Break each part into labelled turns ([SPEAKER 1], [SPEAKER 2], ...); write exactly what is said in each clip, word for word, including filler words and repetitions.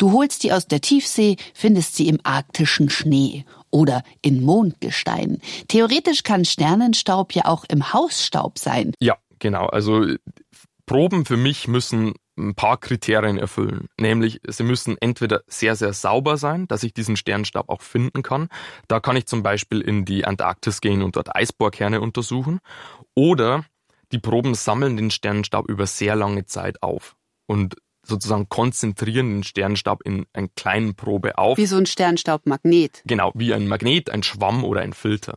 [SPEAKER 1] Du holst die aus der Tiefsee, findest sie im arktischen Schnee oder in Mondgestein. Theoretisch kann Sternenstaub ja auch im Hausstaub sein.
[SPEAKER 2] Ja, genau. Also Proben für mich müssen ein paar Kriterien erfüllen. Nämlich, sie müssen entweder sehr, sehr sauber sein, dass ich diesen Sternenstaub auch finden kann. Da kann ich zum Beispiel in die Antarktis gehen und dort Eisbohrkerne untersuchen. Oder die Proben sammeln den Sternenstaub über sehr lange Zeit auf und sozusagen konzentrieren den Sternenstaub in einer kleinen Probe auf.
[SPEAKER 1] Wie so ein Sternstaubmagnet.
[SPEAKER 2] Genau, wie ein Magnet, ein Schwamm oder ein Filter.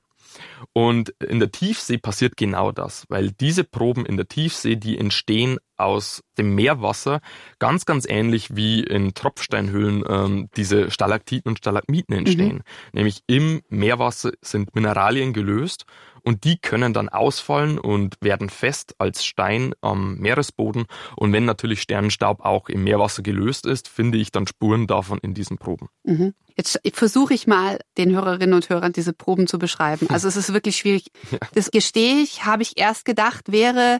[SPEAKER 2] Und in der Tiefsee passiert genau das, weil diese Proben in der Tiefsee, die entstehen aus dem Meerwasser, ganz, ganz ähnlich wie in Tropfsteinhöhlen ähm, diese Stalaktiten und Stalagmiten entstehen. Mhm. Nämlich im Meerwasser sind Mineralien gelöst und die können dann ausfallen und werden fest als Stein am Meeresboden. Und wenn natürlich Sternenstaub auch im Meerwasser gelöst ist, finde ich dann Spuren davon in diesen Proben.
[SPEAKER 1] Mhm. Jetzt versuche ich mal, den Hörerinnen und Hörern diese Proben zu beschreiben. Also es ist wirklich schwierig. Ja. Das gestehe ich, habe ich erst gedacht, wäre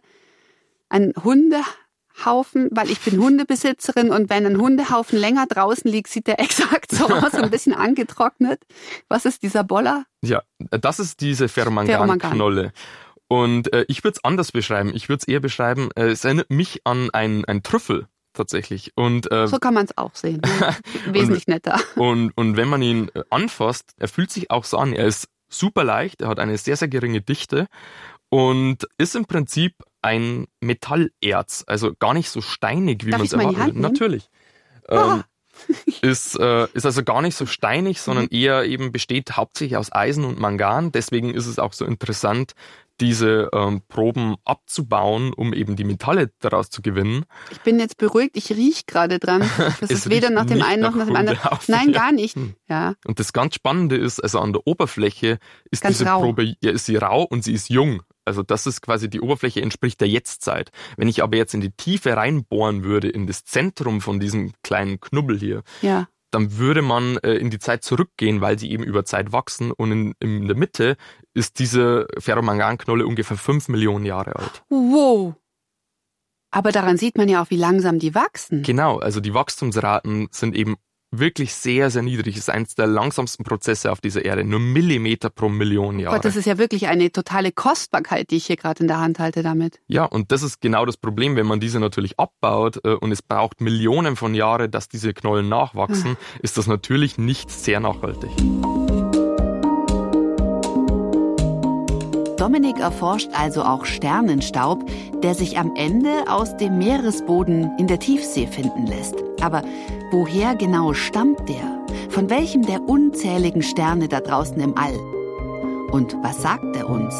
[SPEAKER 1] ein Hundehaufen, weil ich bin Hundebesitzerin und wenn ein Hundehaufen länger draußen liegt, sieht der exakt so aus, ein bisschen angetrocknet. Was ist dieser Boller?
[SPEAKER 2] Ja, das ist diese Ferromanganknolle. Und äh, ich würde es anders beschreiben. Ich würde es eher beschreiben, äh, es erinnert mich an ein, ein Trüffel. Tatsächlich. Und, äh,
[SPEAKER 1] so kann man es auch sehen. Ne? Wesentlich
[SPEAKER 2] und,
[SPEAKER 1] netter.
[SPEAKER 2] Und, und wenn man ihn anfasst, er fühlt sich auch so an. Er ist super leicht, er hat eine sehr, sehr geringe Dichte und ist im Prinzip ein Metallerz. Also gar nicht so steinig, wie man es erwartet.
[SPEAKER 1] Hand
[SPEAKER 2] Natürlich.
[SPEAKER 1] Oh.
[SPEAKER 2] Ähm, ist, äh, ist also gar nicht so steinig, sondern eher eben besteht hauptsächlich aus Eisen und Mangan. Deswegen ist es auch so interessant, diese ähm, Proben abzubauen, um eben die Metalle daraus zu gewinnen.
[SPEAKER 1] Ich bin jetzt beruhigt, ich rieche gerade dran. Das ist weder nach dem einen noch nach dem anderen. Nein, gar nicht. Ja.
[SPEAKER 2] Und das ganz Spannende ist, also an der Oberfläche ist
[SPEAKER 1] ganz
[SPEAKER 2] diese
[SPEAKER 1] rau.
[SPEAKER 2] Probe, ja, ist sie rau und sie ist jung. Also das ist quasi, die Oberfläche entspricht der Jetztzeit. Wenn ich aber jetzt in die Tiefe reinbohren würde, in das Zentrum von diesem kleinen Knubbel hier,
[SPEAKER 1] ja.
[SPEAKER 2] dann würde man äh, in die Zeit zurückgehen, weil sie eben über Zeit wachsen. Und in, in der Mitte ist diese Ferromanganknolle ungefähr fünf Millionen Jahre alt.
[SPEAKER 1] Wow. Aber daran sieht man ja auch, wie langsam die wachsen.
[SPEAKER 2] Genau, also die Wachstumsraten sind eben wirklich sehr, sehr niedrig. Es ist eines der langsamsten Prozesse auf dieser Erde. Nur Millimeter pro Million Jahre.
[SPEAKER 1] Gott, das ist ja wirklich eine totale Kostbarkeit, die ich hier gerade in der Hand halte damit.
[SPEAKER 2] Ja, und das ist genau das Problem, wenn man diese natürlich abbaut äh, und es braucht Millionen von Jahren, dass diese Knollen nachwachsen, ah. ist das natürlich nicht sehr nachhaltig.
[SPEAKER 1] Dominik erforscht also auch Sternenstaub, der sich am Ende aus dem Meeresboden in der Tiefsee finden lässt. Aber woher genau stammt der? Von welchem der unzähligen Sterne da draußen im All? Und was sagt er uns?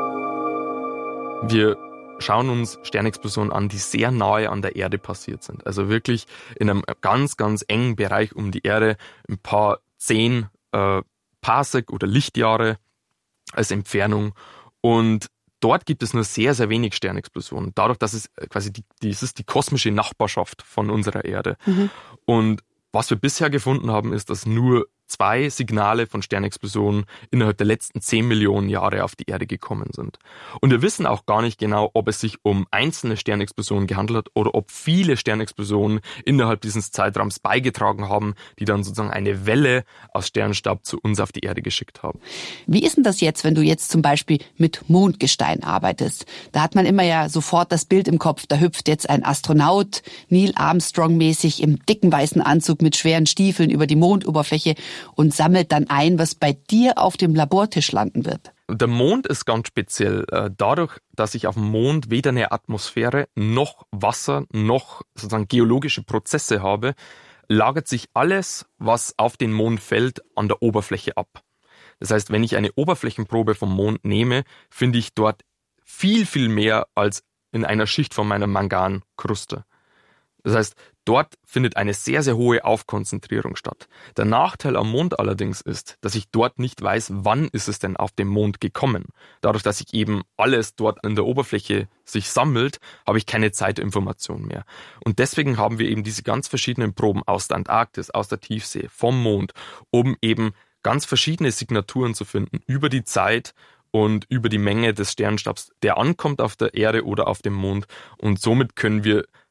[SPEAKER 2] Wir schauen uns Sternexplosionen an, die sehr nahe an der Erde passiert sind. Also wirklich in einem ganz, ganz engen Bereich um die Erde, ein paar zehn äh, Parsec oder Lichtjahre als Entfernung. Und dort gibt es nur sehr, sehr wenig Sternexplosionen. Dadurch, dass es quasi die, die, es ist die kosmische Nachbarschaft von unserer Erde. Mhm. Und was wir bisher gefunden haben, ist, dass nur zwei Signale von Sternexplosionen innerhalb der letzten zehn Millionen Jahre auf die Erde gekommen sind. Und wir wissen auch gar nicht genau, ob es sich um einzelne Sternexplosionen gehandelt hat oder ob viele Sternexplosionen innerhalb dieses Zeitraums beigetragen haben, die dann sozusagen eine Welle aus Sternenstaub zu uns auf die Erde geschickt haben.
[SPEAKER 1] Wie ist denn das jetzt, wenn du jetzt zum Beispiel mit Mondgestein arbeitest? Da hat man immer ja sofort das Bild im Kopf, da hüpft jetzt ein Astronaut, Neil Armstrong-mäßig im dicken weißen Anzug mit schweren Stiefeln über die Mondoberfläche und sammelt dann ein, was bei dir auf dem Labortisch landen wird.
[SPEAKER 2] Der Mond ist ganz speziell. Dadurch, dass ich auf dem Mond weder eine Atmosphäre noch Wasser noch sozusagen geologische Prozesse habe, lagert sich alles, was auf den Mond fällt, an der Oberfläche ab. Das heißt, wenn ich eine Oberflächenprobe vom Mond nehme, finde ich dort viel, viel mehr als in einer Schicht von meiner Mangankruste. Das heißt, dort findet eine sehr, sehr hohe Aufkonzentrierung statt. Der Nachteil am Mond allerdings ist, dass ich dort nicht weiß, wann ist es denn auf den Mond gekommen. Dadurch, dass sich eben alles dort an der Oberfläche sich sammelt, habe ich keine Zeitinformation mehr. Und deswegen haben wir eben diese ganz verschiedenen Proben aus der Antarktis, aus der Tiefsee, vom Mond, um eben ganz verschiedene Signaturen zu finden über die Zeit und über die Menge des Sternenstaubs, der ankommt auf der Erde oder auf dem Mond. Und somit können wir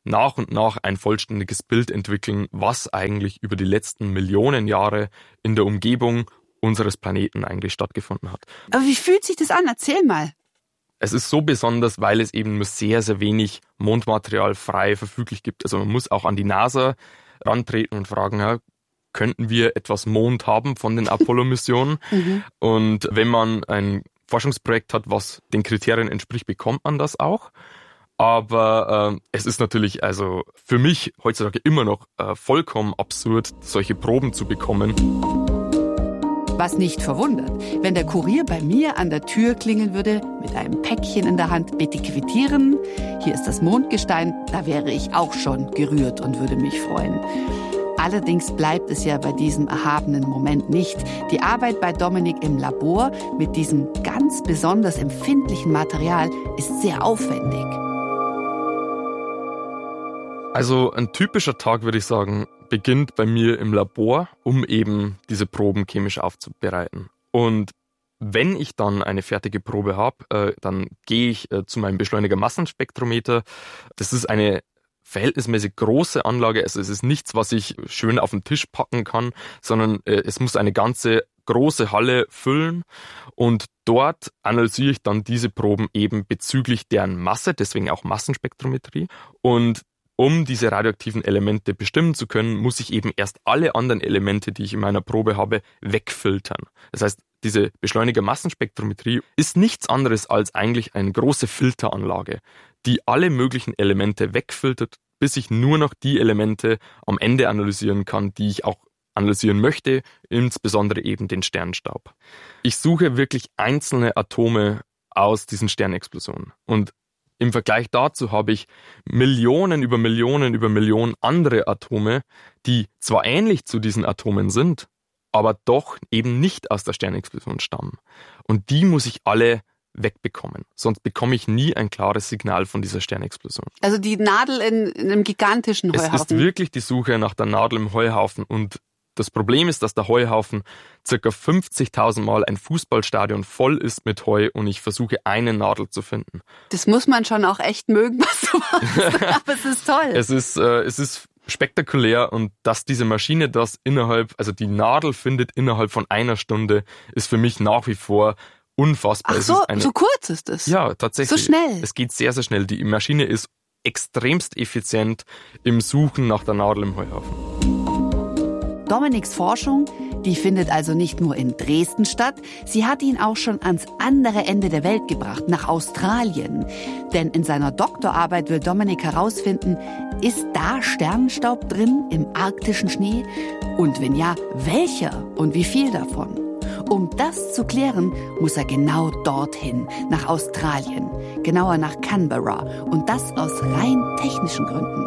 [SPEAKER 2] nach und nach ein vollständiges Bild entwickeln, was eigentlich über die letzten Millionen Jahre in der Umgebung unseres Planeten eigentlich stattgefunden hat.
[SPEAKER 1] Aber wie fühlt sich das an? Erzähl mal.
[SPEAKER 2] Es ist so besonders, weil es eben nur sehr, sehr wenig Mondmaterial frei verfüglich gibt. Also man muss auch an die NASA rantreten und fragen, ja, könnten wir etwas Mond haben von den Apollo-Missionen? mhm. Und wenn man ein Forschungsprojekt hat, was den Kriterien entspricht, bekommt man das auch. Aber äh, es ist natürlich also für mich heutzutage immer noch äh, vollkommen absurd, solche Proben zu bekommen.
[SPEAKER 1] Was nicht verwundert, wenn der Kurier bei mir an der Tür klingeln würde, mit einem Päckchen in der Hand, bitte quittieren. Hier ist das Mondgestein, da wäre ich auch schon gerührt und würde mich freuen. Allerdings bleibt es ja bei diesem erhabenen Moment nicht. Die Arbeit bei Dominik im Labor mit diesem ganz besonders empfindlichen Material ist sehr aufwendig.
[SPEAKER 2] Also ein typischer Tag, würde ich sagen, beginnt bei mir im Labor, um eben diese Proben chemisch aufzubereiten. Und wenn ich dann eine fertige Probe habe, äh, dann gehe ich äh, zu meinem Beschleuniger-Massenspektrometer. Das ist eine verhältnismäßig große Anlage. Also es ist nichts, was ich schön auf den Tisch packen kann, sondern äh, es muss eine ganze große Halle füllen. Und dort analysiere ich dann diese Proben eben bezüglich deren Masse, deswegen auch Massenspektrometrie. Und um diese radioaktiven Elemente bestimmen zu können, muss ich eben erst alle anderen Elemente, die ich in meiner Probe habe, wegfiltern. Das heißt, diese Beschleuniger-Massenspektrometrie ist nichts anderes als eigentlich eine große Filteranlage, die alle möglichen Elemente wegfiltert, bis ich nur noch die Elemente am Ende analysieren kann, die ich auch analysieren möchte, insbesondere eben den Sternstaub. Ich suche wirklich einzelne Atome aus diesen Sternexplosionen. Und im Vergleich dazu habe ich Millionen über Millionen über Millionen andere Atome, die zwar ähnlich zu diesen Atomen sind, aber doch eben nicht aus der Sternexplosion stammen. Und die muss ich alle wegbekommen. Sonst bekomme ich nie ein klares Signal von dieser Sternexplosion.
[SPEAKER 1] Also die Nadel in, in einem gigantischen Heuhaufen.
[SPEAKER 2] Es ist wirklich die Suche nach der Nadel im Heuhaufen. Und das Problem ist, dass der Heuhaufen ca. fünfzigtausend Mal ein Fußballstadion voll ist mit Heu und ich versuche, eine Nadel zu finden.
[SPEAKER 1] Das muss man schon auch echt mögen, was du machst. Aber es ist toll.
[SPEAKER 2] Es ist, äh, es ist spektakulär und dass diese Maschine das innerhalb, also die Nadel findet innerhalb von einer Stunde, ist für mich nach wie vor unfassbar.
[SPEAKER 1] Ach so,
[SPEAKER 2] es ist eine,
[SPEAKER 1] so kurz ist es?
[SPEAKER 2] Ja, tatsächlich.
[SPEAKER 1] So schnell?
[SPEAKER 2] Es geht sehr, sehr schnell. Die Maschine ist extremst effizient im Suchen nach der Nadel im Heuhaufen.
[SPEAKER 1] Dominiks Forschung, die findet also nicht nur in Dresden statt, sie hat ihn auch schon ans andere Ende der Welt gebracht, nach Australien. Denn in seiner Doktorarbeit will Dominik herausfinden, ist da Sternenstaub drin im arktischen Schnee? Und wenn ja, welcher und wie viel davon? Um das zu klären, muss er genau dorthin, nach Australien, genauer nach Canberra. Und das aus rein technischen Gründen.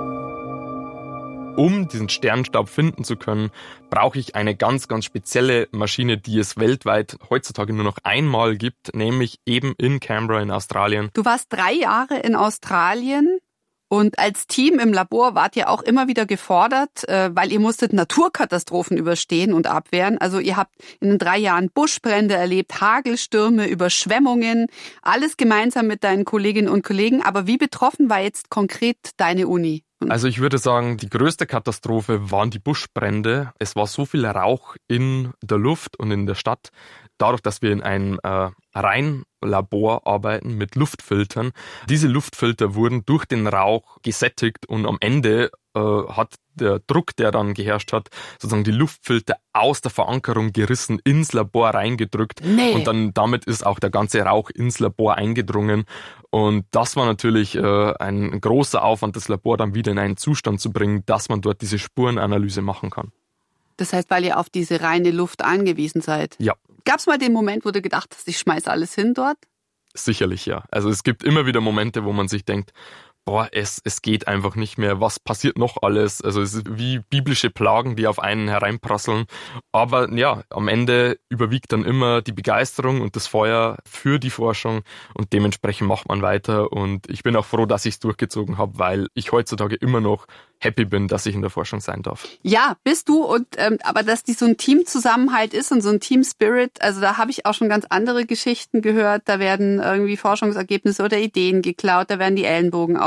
[SPEAKER 2] Um diesen Sternenstaub finden zu können, brauche ich eine ganz, ganz spezielle Maschine, die es weltweit heutzutage nur noch einmal gibt, nämlich eben in Canberra in Australien.
[SPEAKER 1] Du warst drei Jahre in Australien und als Team im Labor wart ihr auch immer wieder gefordert, weil ihr musstet Naturkatastrophen überstehen und abwehren. Also ihr habt in den drei Jahren Buschbrände erlebt, Hagelstürme, Überschwemmungen, alles gemeinsam mit deinen Kolleginnen und Kollegen. Aber wie betroffen war jetzt konkret deine Uni?
[SPEAKER 2] Also ich würde sagen, die größte Katastrophe waren die Buschbrände. Es war so viel Rauch in der Luft und in der Stadt. Dadurch, dass wir in einem äh, Reinlabor arbeiten mit Luftfiltern. Diese Luftfilter wurden durch den Rauch gesättigt und am Ende äh, hat der Druck, der dann geherrscht hat, sozusagen die Luftfilter aus der Verankerung gerissen, ins Labor reingedrückt.
[SPEAKER 1] Nee.
[SPEAKER 2] Und dann damit ist auch der ganze Rauch ins Labor eingedrungen. Und das war natürlich äh, ein großer Aufwand, das Labor dann wieder in einen Zustand zu bringen, dass man dort diese Spurenanalyse machen kann.
[SPEAKER 1] Das heißt, weil ihr auf diese reine Luft angewiesen seid?
[SPEAKER 2] Ja.
[SPEAKER 1] Gab es mal den Moment, wo du gedacht hast, ich schmeiß alles hin dort?
[SPEAKER 2] Sicherlich, ja. Also es gibt immer wieder Momente, wo man sich denkt, boah, es, es geht einfach nicht mehr. Was passiert noch alles? Also es ist wie biblische Plagen, die auf einen hereinprasseln. Aber ja, am Ende überwiegt dann immer die Begeisterung und das Feuer für die Forschung und dementsprechend macht man weiter. Und ich bin auch froh, dass ich es durchgezogen habe, weil ich heutzutage immer noch happy bin, dass ich in der Forschung sein darf.
[SPEAKER 1] Ja, bist du. Und ähm, aber dass die so ein Teamzusammenhalt ist und so ein Team-Spirit, also da habe ich auch schon ganz andere Geschichten gehört. Da werden irgendwie Forschungsergebnisse oder Ideen geklaut, da werden die Ellenbogen aus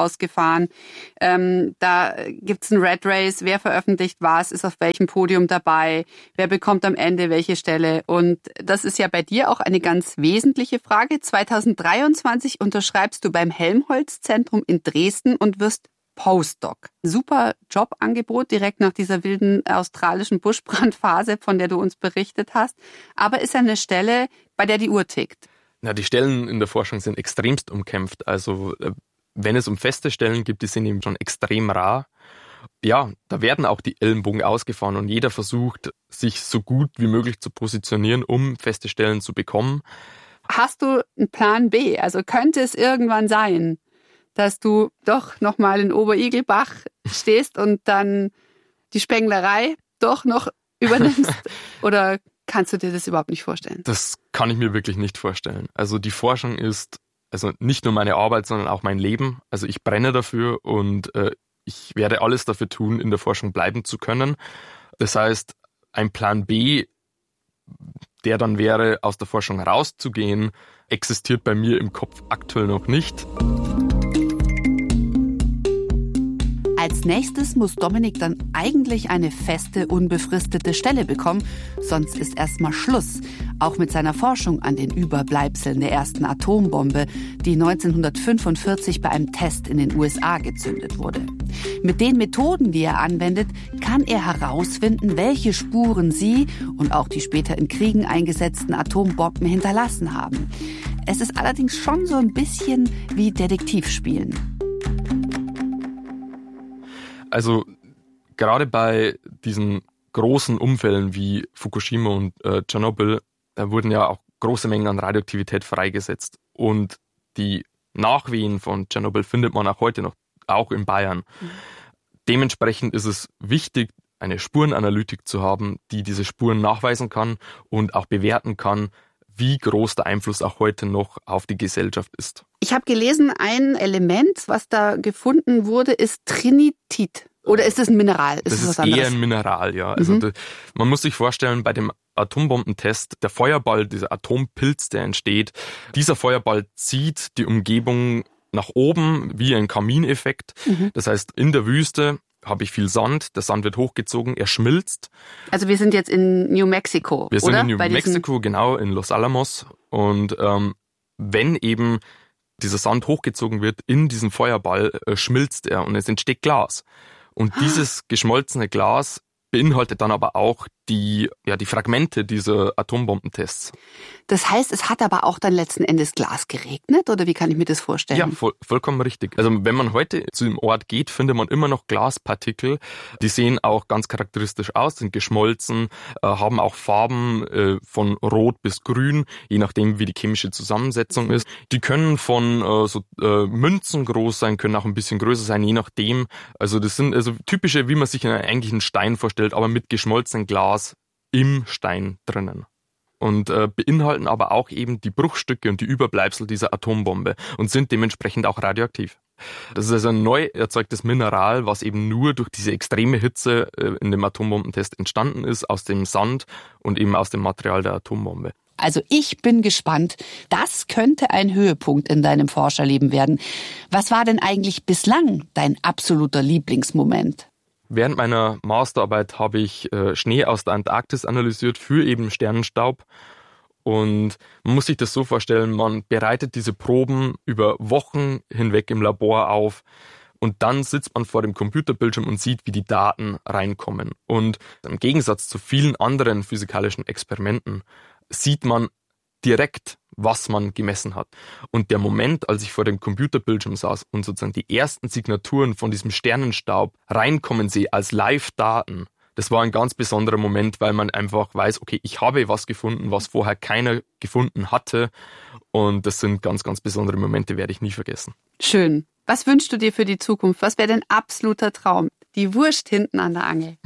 [SPEAKER 1] ausgefahren. Ähm, da gibt's ein Red Race, wer veröffentlicht was, ist auf welchem Podium dabei, wer bekommt am Ende welche Stelle. Und das ist ja bei dir auch eine ganz wesentliche Frage. zweitausenddreiundzwanzig unterschreibst du beim Helmholtz-Zentrum in Dresden und wirst Postdoc. Super Jobangebot direkt nach dieser wilden australischen Buschbrandphase, von der du uns berichtet hast. Aber ist eine Stelle, bei der die Uhr tickt.
[SPEAKER 2] Na, die Stellen in der Forschung sind extremst umkämpft. Also wenn es um feste Stellen gibt, die sind eben schon extrem rar. Ja, da werden auch die Ellenbogen ausgefahren und jeder versucht, sich so gut wie möglich zu positionieren, um feste Stellen zu bekommen.
[SPEAKER 1] Hast du einen Plan B? Also könnte es irgendwann sein, dass du doch nochmal in Oberigelbach stehst und dann die Spenglerei doch noch übernimmst? Oder kannst du dir das überhaupt nicht vorstellen?
[SPEAKER 2] Das kann ich mir wirklich nicht vorstellen. Also die Forschung ist also nicht nur meine Arbeit, sondern auch mein Leben. Also ich brenne dafür und äh, ich werde alles dafür tun, in der Forschung bleiben zu können. Das heißt, ein Plan B, der dann wäre, aus der Forschung rauszugehen, existiert bei mir im Kopf aktuell noch nicht.
[SPEAKER 1] Als nächstes muss Dominik dann eigentlich eine feste, unbefristete Stelle bekommen, sonst ist erstmal Schluss. Auch mit seiner Forschung an den Überbleibseln der ersten Atombombe, die neunzehnhundertfünfundvierzig bei einem Test in den U S A gezündet wurde. Mit den Methoden, die er anwendet, kann er herausfinden, welche Spuren sie und auch die später in Kriegen eingesetzten Atombomben hinterlassen haben. Es ist allerdings schon so ein bisschen wie Detektivspielen.
[SPEAKER 2] Also gerade bei diesen großen Unfällen wie Fukushima und äh, Tschernobyl, da wurden ja auch große Mengen an Radioaktivität freigesetzt. Und die Nachwehen von Tschernobyl findet man auch heute noch, auch in Bayern. Mhm. Dementsprechend ist es wichtig, eine Spurenanalytik zu haben, die diese Spuren nachweisen kann und auch bewerten kann, wie groß der Einfluss auch heute noch auf die Gesellschaft ist.
[SPEAKER 1] Ich habe gelesen, ein Element, was da gefunden wurde, ist Trinitit. Oder ist das ein Mineral? Ist
[SPEAKER 2] das, das
[SPEAKER 1] ist
[SPEAKER 2] was eher ein Mineral, ja. Also
[SPEAKER 1] mhm.
[SPEAKER 2] das, man muss sich vorstellen, bei dem Atombombentest, der Feuerball, dieser Atompilz, der entsteht, dieser Feuerball zieht die Umgebung nach oben wie ein Kamineffekt. Mhm. Das heißt, in der Wüste habe ich viel Sand, der Sand wird hochgezogen, er schmilzt.
[SPEAKER 1] Also wir sind jetzt in New Mexico,
[SPEAKER 2] Wir sind
[SPEAKER 1] oder?
[SPEAKER 2] in New
[SPEAKER 1] Bei
[SPEAKER 2] Mexico, genau, in Los Alamos. Und ähm, wenn eben dieser Sand hochgezogen wird in diesen Feuerball, äh, schmilzt er und es entsteht Glas. Und dieses geschmolzene Glas beinhaltet dann aber auch die, ja, die Fragmente dieser Atombombentests.
[SPEAKER 1] Das heißt, es hat aber auch dann letzten Endes Glas geregnet, oder wie kann ich mir das vorstellen?
[SPEAKER 2] Ja, voll, vollkommen richtig. Also wenn man heute zu dem Ort geht, findet man immer noch Glaspartikel. Die sehen auch ganz charakteristisch aus, sind geschmolzen, äh, haben auch Farben äh, von rot bis grün, je nachdem wie die chemische Zusammensetzung ist. Die können von äh, so äh, Münzen groß sein, können auch ein bisschen größer sein, je nachdem. Also das sind also typische, wie man sich einen eigentlichen Stein vorstellt, aber mit geschmolzenem Glas im Stein drinnen. Und äh, beinhalten aber auch eben die Bruchstücke und die Überbleibsel dieser Atombombe und sind dementsprechend auch radioaktiv. Das ist also ein neu erzeugtes Mineral, was eben nur durch diese extreme Hitze äh, in dem Atombombentest entstanden ist, aus dem Sand und eben aus dem Material der Atombombe.
[SPEAKER 1] Also ich bin gespannt. Das könnte ein Höhepunkt in deinem Forscherleben werden. Was war denn eigentlich bislang dein absoluter Lieblingsmoment?
[SPEAKER 2] Während meiner Masterarbeit habe ich äh, Schnee aus der Antarktis analysiert für eben Sternenstaub. Und man muss sich das so vorstellen, man bereitet diese Proben über Wochen hinweg im Labor auf und dann sitzt man vor dem Computerbildschirm und sieht, wie die Daten reinkommen. Und im Gegensatz zu vielen anderen physikalischen Experimenten sieht man direkt, was man gemessen hat. Und der Moment, als ich vor dem Computerbildschirm saß und sozusagen die ersten Signaturen von diesem Sternenstaub reinkommen sehe als Live-Daten, das war ein ganz besonderer Moment, weil man einfach weiß, okay, ich habe was gefunden, was vorher keiner gefunden hatte. Und das sind ganz, ganz besondere Momente, werde ich nie vergessen. Schön.
[SPEAKER 1] Was wünschst du dir für die Zukunft? Was wäre dein absoluter Traum? Die Wurst hinten an der Angel.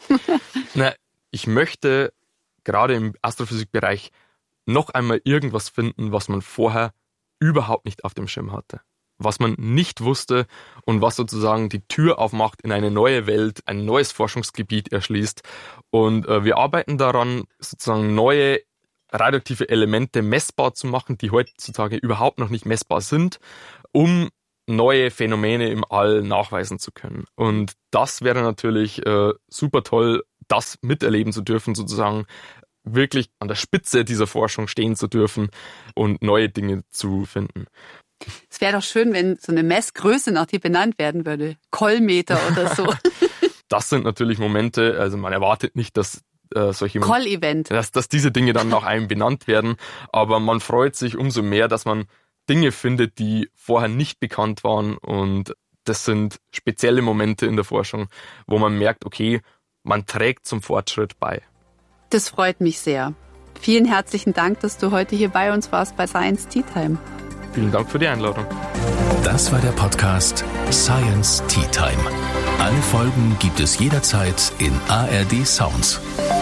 [SPEAKER 2] Na, ich möchte gerade im Astrophysikbereich noch einmal irgendwas finden, was man vorher überhaupt nicht auf dem Schirm hatte. Was man nicht wusste und was sozusagen die Tür aufmacht in eine neue Welt, ein neues Forschungsgebiet erschließt. Und äh, wir arbeiten daran, sozusagen neue radioaktive Elemente messbar zu machen, die heutzutage überhaupt noch nicht messbar sind, um neue Phänomene im All nachweisen zu können. Und das wäre natürlich äh, super toll, das miterleben zu dürfen, sozusagen wirklich an der Spitze dieser Forschung stehen zu dürfen und neue Dinge zu finden.
[SPEAKER 1] Es wäre doch schön, wenn so eine Messgröße nach dir benannt werden würde. Kollmeter oder so.
[SPEAKER 2] Das sind natürlich Momente, also man erwartet nicht, dass äh, solche
[SPEAKER 1] Koll-Event.
[SPEAKER 2] Dass, dass diese Dinge dann nach einem benannt werden, aber man freut sich umso mehr, dass man Dinge findet, die vorher nicht bekannt waren, und das sind spezielle Momente in der Forschung, wo man merkt, okay, man trägt zum Fortschritt bei.
[SPEAKER 1] Das freut mich sehr. Vielen herzlichen Dank, dass du heute hier bei uns warst bei Science Tea Time.
[SPEAKER 2] Vielen Dank für die Einladung.
[SPEAKER 3] Das war der Podcast Science Tea Time. Alle Folgen gibt es jederzeit in A R D Sounds.